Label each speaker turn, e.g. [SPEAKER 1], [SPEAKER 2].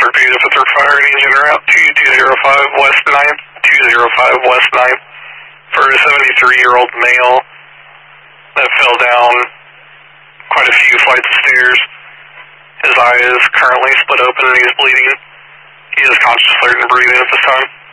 [SPEAKER 1] repeat if it's required, engine route to 205 West 9th, 205 West 9th, for a 73-year-old male that fell down quite a few flights of stairs. His eye is currently split open and he's bleeding. He is conscious, alert, and breathing at this time.